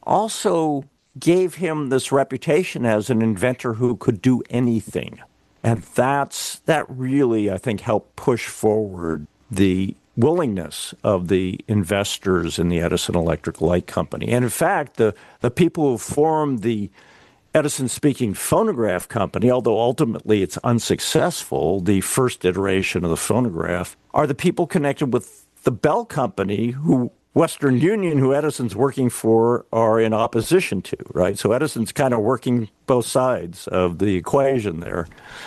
also gave him this reputation as an inventor who could do anything. And that really, I think, helped push forward the willingness of the investors in the Edison Electric Light Company. And in fact, the people who formed the Edison Speaking Phonograph Company, although ultimately it's unsuccessful, the first iteration of the phonograph, are the people connected with the Bell Company, who Western Union, who Edison's working for, are in opposition to, right? So Edison's kind of working both sides of the equation there.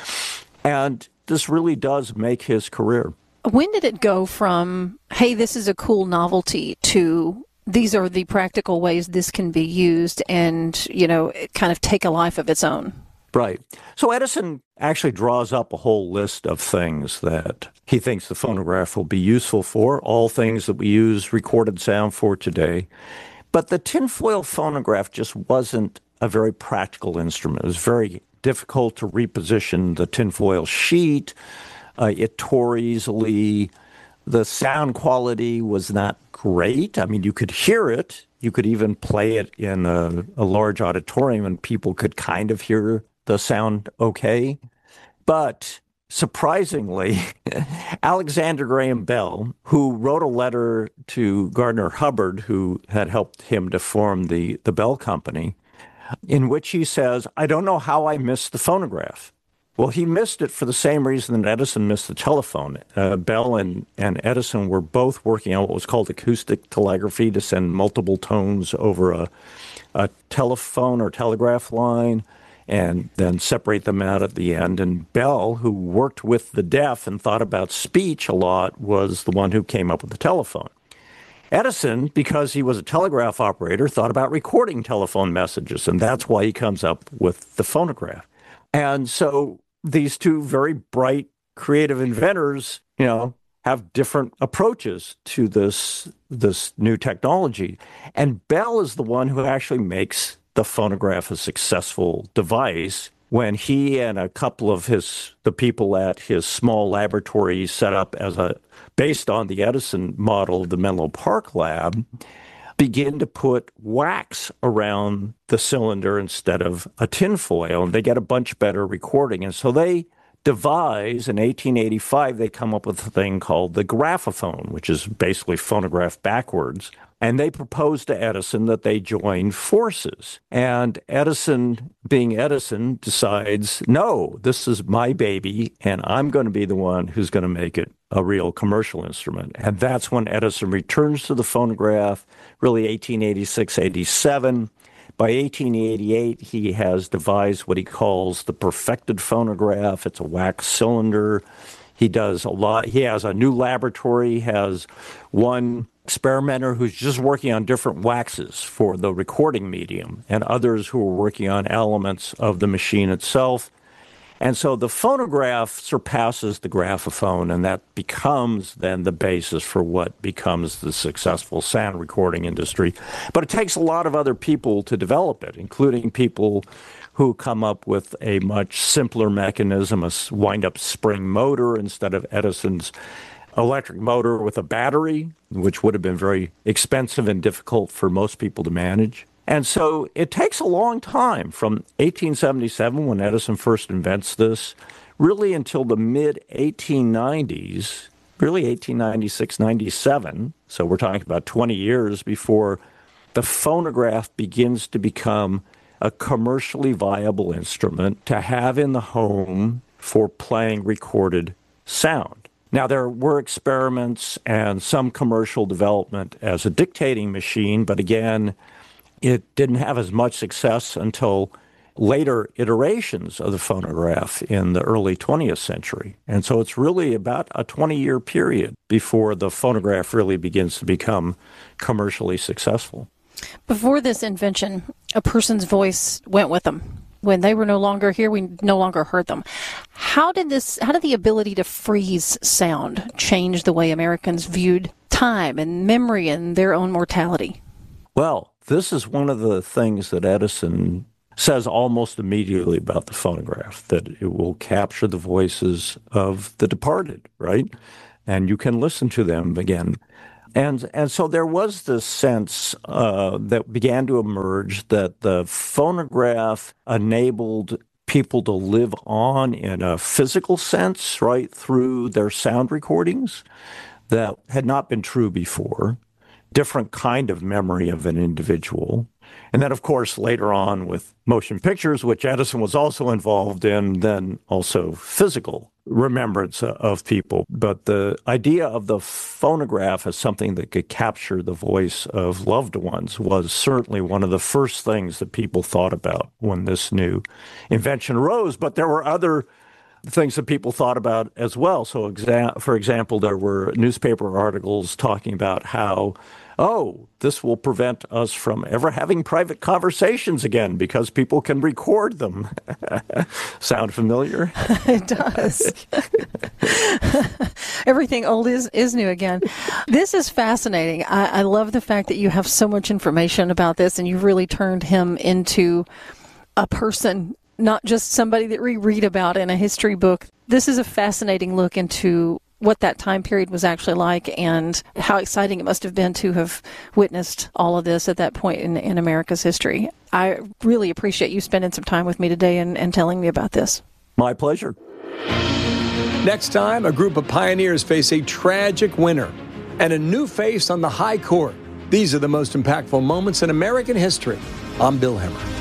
And this really does make his career. When did it go from, hey, this is a cool novelty, to these are the practical ways this can be used and, kind of take a life of its own? Right. So Edison actually draws up a whole list of things that he thinks the phonograph will be useful for, all things that we use recorded sound for today. But the tinfoil phonograph just wasn't a very practical instrument. It was very difficult to reposition the tinfoil sheet. It tore easily. The sound quality was not great. I mean, you could hear it. You could even play it in a large auditorium and people could kind of hear the sound okay. But surprisingly, Alexander Graham Bell, who wrote a letter to Gardner Hubbard, who had helped him to form the Bell Company, in which he says, I don't know how I missed the phonograph. Well, he missed it for the same reason that Edison missed the telephone. Bell and Edison were both working on what was called acoustic telegraphy, to send multiple tones over a telephone or telegraph line and then separate them out at the end. And Bell, who worked with the deaf and thought about speech a lot, was the one who came up with the telephone. Edison, because he was a telegraph operator, thought about recording telephone messages, and that's why he comes up with the phonograph. And so these two very bright, creative inventors, have different approaches to this new technology. And Bell is the one who actually makes the phonograph a successful device when he and a couple of the people at his small laboratory set up based on the Edison model of the Menlo Park lab, begin to put wax around the cylinder instead of a tinfoil, and they get a bunch better recording. And so they devise, in 1885, they come up with a thing called the graphophone, which is basically phonograph backwards. And they propose to Edison that they join forces. And Edison, being Edison, decides, no, this is my baby, and I'm going to be the one who's going to make it a real commercial instrument. And that's when Edison returns to the phonograph, really 1886, 87. By 1888, he has devised what he calls the perfected phonograph. It's a wax cylinder. He does a lot. He has a new laboratory. He has one experimenter who's just working on different waxes for the recording medium, and others who are working on elements of the machine itself. And so the phonograph surpasses the graphophone, and that becomes then the basis for what becomes the successful sound recording industry. But it takes a lot of other people to develop it, including people who come up with a much simpler mechanism, a wind-up spring motor instead of Edison's electric motor with a battery, which would have been very expensive and difficult for most people to manage. And so it takes a long time, from 1877, when Edison first invents this, really until the mid-1890s, really 1896, 97. So we're talking about 20 years before the phonograph begins to become a commercially viable instrument to have in the home for playing recorded sound. Now, there were experiments and some commercial development as a dictating machine, but again, it didn't have as much success until later iterations of the phonograph in the early 20th century. And so it's really about a 20-year period before the phonograph really begins to become commercially successful. Before this invention, a person's voice went with them. When they were no longer here, we no longer heard them. How did the ability to freeze sound change the way Americans viewed time and memory and their own mortality? Well, this is one of the things that Edison says almost immediately about the phonograph, that it will capture the voices of the departed, right? And you can listen to them again. And so there was this sense that began to emerge that the phonograph enabled people to live on in a physical sense, right, through their sound recordings that had not been true before. Different kind of memory of an individual. And then, of course, later on with motion pictures, which Edison was also involved in, then also physical remembrance of people. But the idea of the phonograph as something that could capture the voice of loved ones was certainly one of the first things that people thought about when this new invention arose. But there were other things that people thought about as well. So, for example, there were newspaper articles talking about how, this will prevent us from ever having private conversations again because people can record them. Sound familiar? It does. Everything old is new again. This is fascinating. I love the fact that you have so much information about this, and you've really turned him into a person, not just somebody that we read about in a history book. This is a fascinating look into what that time period was actually like and how exciting it must have been to have witnessed all of this at that point in America's history. I really appreciate you spending some time with me today and telling me about this. My pleasure. Next time, a group of pioneers face a tragic winner and a new face on the high court. These are the most impactful moments in American history. I'm Bill Hemmer.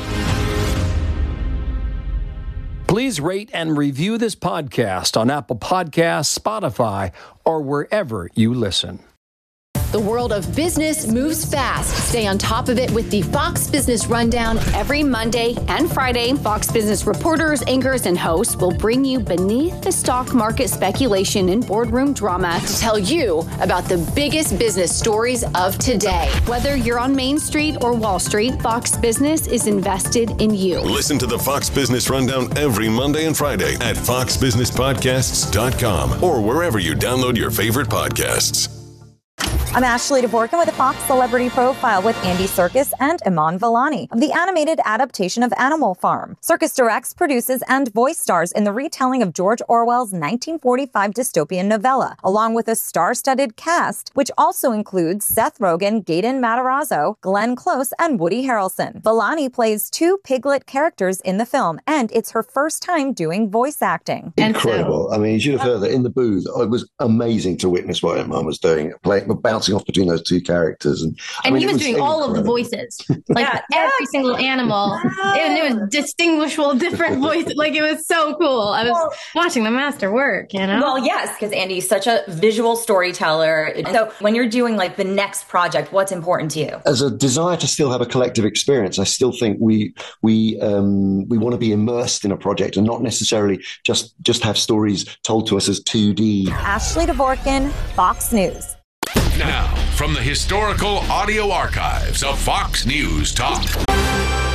Please rate and review this podcast on Apple Podcasts, Spotify, or wherever you listen. The world of business moves fast. Stay on top of it with the Fox Business Rundown every Monday and Friday. Fox Business reporters, anchors, and hosts will bring you beneath the stock market speculation and boardroom drama to tell you about the biggest business stories of today. Whether you're on Main Street or Wall Street, Fox Business is invested in you. Listen to the Fox Business Rundown every Monday and Friday at foxbusinesspodcasts.com or wherever you download your favorite podcasts. I'm Ashley Dvorkin with a Fox Celebrity Profile with Andy Serkis and Iman Vellani of the animated adaptation of Animal Farm. Serkis directs, produces, and voice stars in the retelling of George Orwell's 1945 dystopian novella, along with a star-studded cast, which also includes Seth Rogen, Gaten Matarazzo, Glenn Close, and Woody Harrelson. Vellani plays 2 piglet characters in the film, and it's her first time doing voice acting. Incredible. I mean, you should have heard that in the booth. It was amazing to witness what Iman was doing, bouncing off between those 2 characters. And he was doing all of the voices, like every single animal. And it was distinguishable, different voices. Like, it was so cool. I was watching the master work, you know? Well, yes, because Andy's such a visual storyteller. So when you're doing like the next project, what's important to you? As a desire to still have a collective experience, I still think we want to be immersed in a project and not necessarily just have stories told to us as 2D. Ashley Dvorkin, Fox News. Now, from the historical audio archives of Fox News Talk.